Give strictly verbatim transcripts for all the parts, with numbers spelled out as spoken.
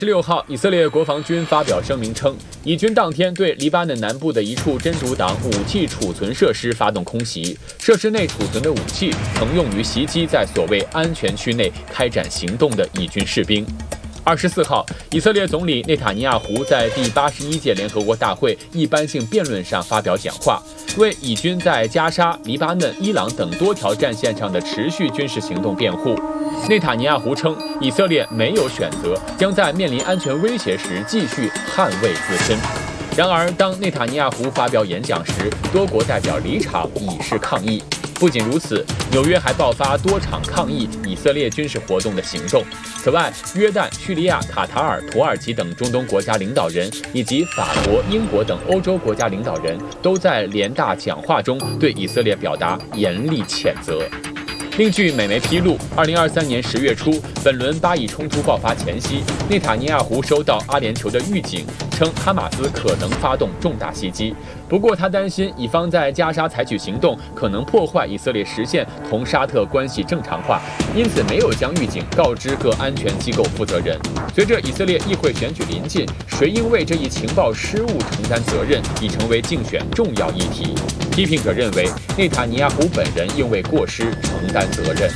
十六号，以色列国防军发表声明称，以军当天对黎巴嫩南部的一处真主党武器储存设施发动空袭，设施内储存的武器曾用于袭击在所谓安全区内开展行动的以军士兵。二十四号，以色列总理内塔尼亚胡在第八十一届联合国大会一般性辩论上发表讲话，为以军在加沙、黎巴嫩、伊朗等多条战线上的持续军事行动辩护。内塔尼亚胡称，以色列没有选择，将在面临安全威胁时继续捍卫自身。然而，当内塔尼亚胡发表演讲时，多国代表离场以示抗议。不仅如此，纽约还爆发多场抗议以色列军事活动的行动。此外，约旦、叙利亚、卡塔尔、土耳其等中东国家领导人，以及法国、英国等欧洲国家领导人，都在联大讲话中对以色列表达严厉谴责。另据美媒披露，二零二三年十月初，本轮巴以冲突爆发前夕，内塔尼亚胡收到阿联酋的预警，称哈马斯可能发动重大袭击。不过，他担心以方在加沙采取行动可能破坏以色列实现同沙特关系正常化，因此没有将预警告知各安全机构负责人。随着以色列议会选举临近，谁应为这一情报失误承担责任，已成为竞选重要议题。批评者认为，内塔尼亚胡本人应为过失承担责任。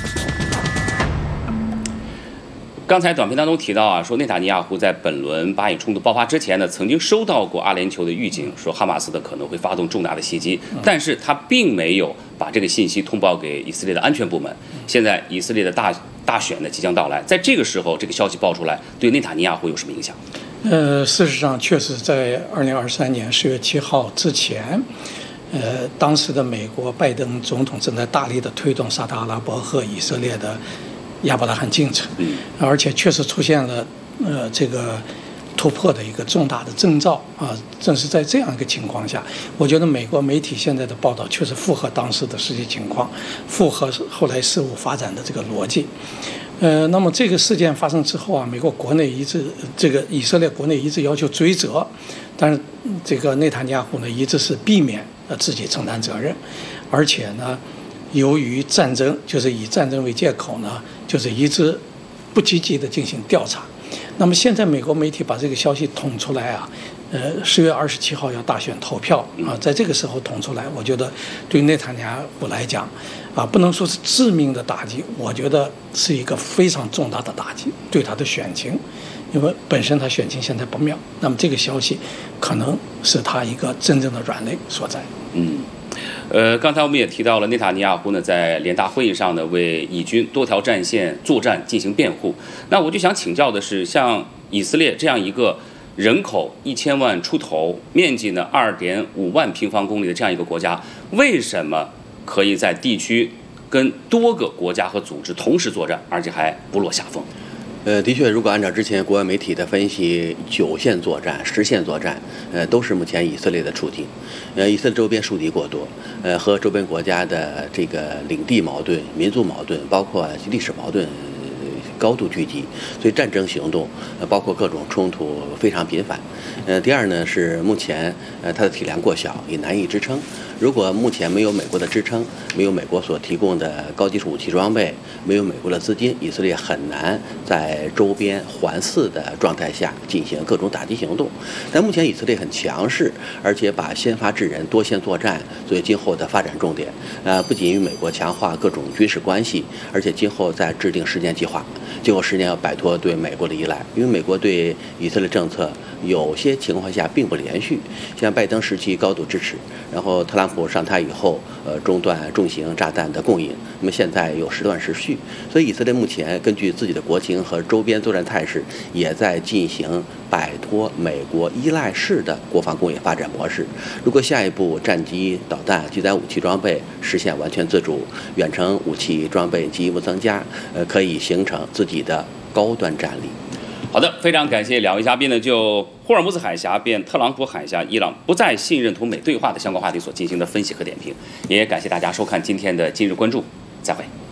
刚才短片当中提到啊，说内塔尼亚胡在本轮巴以冲突爆发之前呢，曾经收到过阿联酋的预警，说哈马斯的可能会发动重大的袭击，但是他并没有把这个信息通报给以色列的安全部门。现在以色列的大大选呢即将到来，在这个时候，这个消息爆出来，对内塔尼亚胡有什么影响？ 呃，事实上，确实在二零二三年十月七号之前。呃，当时的美国拜登总统正在大力的推动沙特阿拉伯和以色列的亚伯拉罕进程，而且确实出现了呃这个突破的一个重大的征兆啊。正是在这样一个情况下，我觉得美国媒体现在的报道确实符合当时的实际情况，符合后来事物发展的这个逻辑。呃，那么这个事件发生之后啊，美国国内一直这个以色列国内一直要求追责，但是这个内塔尼亚胡呢一直是避免呃自己承担责任，而且呢，由于战争就是以战争为借口呢，就是一直不积极的进行调查。那么现在美国媒体把这个消息捅出来啊，呃，十月二十七号要大选投票啊，在这个时候捅出来，我觉得对内塔尼亚胡来讲，啊，不能说是致命的打击，我觉得是一个非常重大的打击，对他的选情，因为本身他选情现在不妙，那么这个消息可能是他一个真正的软肋所在。 嗯。呃，刚才我们也提到了内塔尼亚胡呢，在联大会议上呢，为以军多条战线作战进行辩护。那我就想请教的是，像以色列这样一个人口一千万出头、面积呢二点五万平方公里的这样一个国家，为什么可以在地区跟多个国家和组织同时作战，而且还不落下风？ 呃，的确，如果按照之前国外媒体的分析，九线作战、十线作战，呃，都是目前以色列的处境。呃，以色列周边树敌过多，呃，和周边国家的这个领地矛盾、民族矛盾，包括历史矛盾高度聚集，所以战争行动，呃，包括各种冲突非常频繁。呃，第二呢是目前呃它的体量过小，也难以支撑。如果目前没有美国的支撑，没有美国所提供的高技术武器装备，没有美国的资金，以色列很难在周边环伺的状态下进行各种打击行动。但目前以色列很强势，而且把先发制人、多线作战作为今后的发展重点。呃，不仅与美国强化各种军事关系，而且今后在制定实践计划。今后十年要摆脱对美国的依赖，因为美国对以色列政策有些情况下并不连续，像拜登时期高度支持，然后特朗普上台以后，呃，中断重型炸弹的供应，那么现在又时断时续，所以以色列目前根据自己的国情和周边作战态势，也在进行摆脱美国依赖式的国防工业发展模式。如果下一步战机、导弹、机载武器装备实现完全自主，远程武器装备进一步增加，呃，可以形成自己的高端战力。 好的，非常感谢两位嘉宾呢，就霍尔木兹海峡变特朗普海峡，伊朗不再信任同美对话的相关话题所进行的分析和点评，也感谢大家收看今天的今日关注，再会。